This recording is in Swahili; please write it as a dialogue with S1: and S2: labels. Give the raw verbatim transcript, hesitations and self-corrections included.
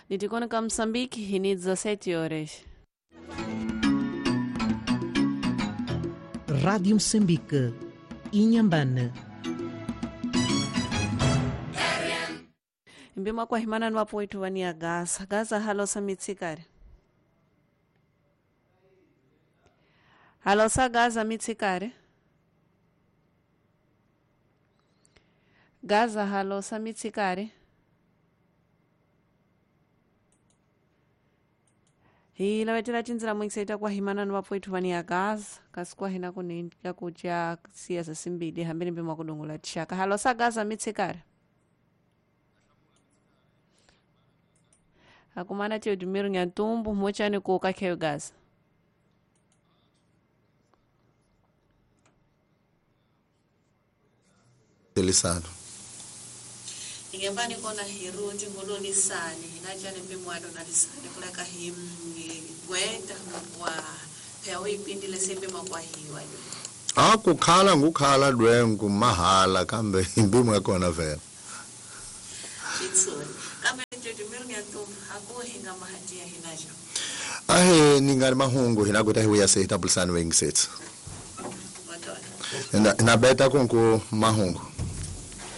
S1: Nitikona Moçambique, hini dezessete horas.
S2: Rádio Moçambique, Inhambane.
S1: Mbima kwa himana nwapo itu wani ya Gaza. Gaza halo sa mitsikari. Halo sa Gaza mitsikari. Gaza halo sa mitsikari. Hii lawetela chinzira mwingisaita kwa himana nwapo itu wani ya Gaza. Kasikuwa hina kuni ya kuja siasa simbidi. Hambini mbima kudungula tishaka. Halo sa Gaza mitsikari. Akumana che udumiro nyantumbu mocha ni kuka keo Gaza.
S3: Lisano.
S1: Ingembani kona hiru tingulo lisani inaja ni mbimwado na lisani kuleka him gwenda kwa pewa ipindi lesembe makwa hiwa.
S3: Ah kukhala ngukhala dwengu mahala kambe imbimwe kona vela.
S1: Itsuri. Kambe udumiro nyantumbu hakuwa hinga mahatia hinaja.
S3: Ahe ningari mahungu hinakuta hiwa yase tabulsani wengisetsu.
S1: Watona.
S3: Na beta kunku mahungu.